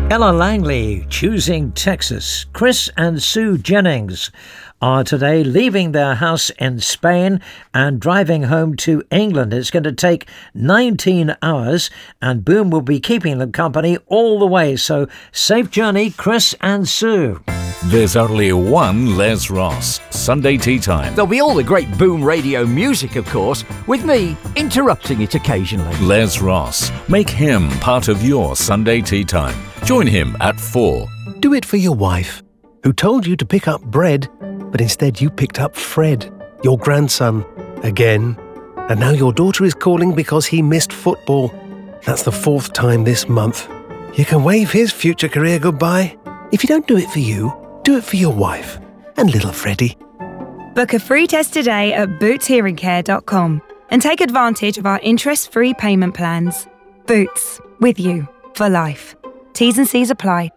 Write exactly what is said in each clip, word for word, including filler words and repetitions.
Ella Langley choosing Texas. Chris and Sue Jennings are today leaving their house in Spain and driving home to England. It's going to take nineteen hours and Boom will be keeping them company all the way. So safe journey, Chris and Sue. There's only one Les Ross, Sunday Tea Time. There'll be all the great Boom radio music, of course, with me interrupting it occasionally. Les Ross. Make him part of your Sunday Tea Time. Join him at four. Do it for your wife, who told you to pick up bread, but instead you picked up Fred, your grandson, again. And now your daughter is calling because he missed football. That's the fourth time this month. You can wave his future career goodbye. If you don't do it for you, do it for your wife and little Freddie. Book a free test today at boots hearing care dot com and take advantage of our interest-free payment plans. Boots, with you for life. T's and C's apply.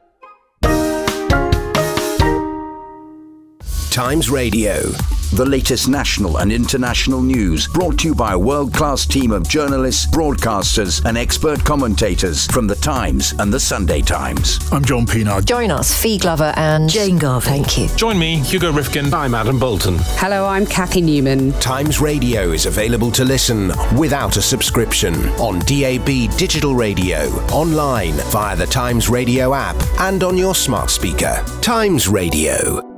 Times Radio. The latest national and international news brought to you by a world-class team of journalists, broadcasters and expert commentators from The Times and The Sunday Times. I'm John Pienaar. Join us, Fee Glover and Jane Garvey. Thank you. Join me, Hugo Rifkin. I'm Adam Bolton. Hello, I'm Kathy Newman. Times Radio is available to listen without a subscription on D A B digital radio, online via the Times Radio app and on your smart speaker. Times Radio.